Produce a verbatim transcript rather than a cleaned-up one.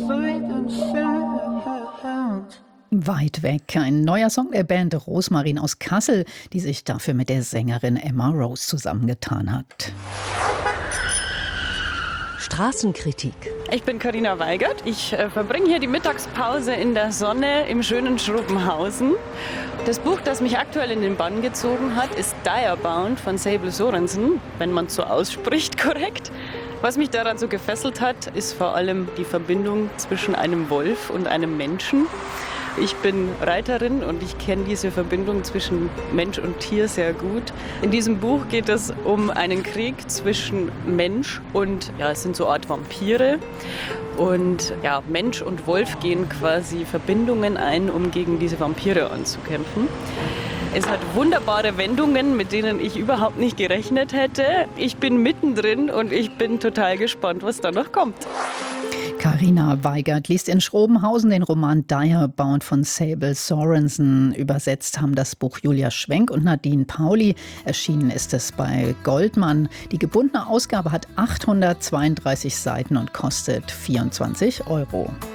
Weit weg, ein neuer Song der Band Rosmarin aus Kassel, die sich dafür mit der Sängerin Emma Rose zusammengetan hat. Straßenkritik. Ich bin Carina Weigert. Ich äh, verbringe hier die Mittagspause in der Sonne im schönen Schrobenhausen. Das Buch, das mich aktuell in den Bann gezogen hat, ist Diabound von Sable Sorensen, wenn man es so ausspricht, korrekt. Was mich daran so gefesselt hat, ist vor allem die Verbindung zwischen einem Wolf und einem Menschen. Ich bin Reiterin und ich kenne diese Verbindung zwischen Mensch und Tier sehr gut. In diesem Buch geht es um einen Krieg zwischen Mensch und, ja, es sind so Art Vampire. Und ja, Mensch und Wolf gehen quasi Verbindungen ein, um gegen diese Vampire anzukämpfen. Es hat wunderbare Wendungen, mit denen ich überhaupt nicht gerechnet hätte. Ich bin mittendrin und ich bin total gespannt, was da noch kommt. Carina Weigert liest in Schrobenhausen den Roman Diabound von Sable Sorensen. Übersetzt haben das Buch Julia Schwenk und Nadine Pauli. Erschienen ist es bei Goldmann. Die gebundene Ausgabe hat achthundertzweiunddreißig Seiten und kostet vierundzwanzig Euro.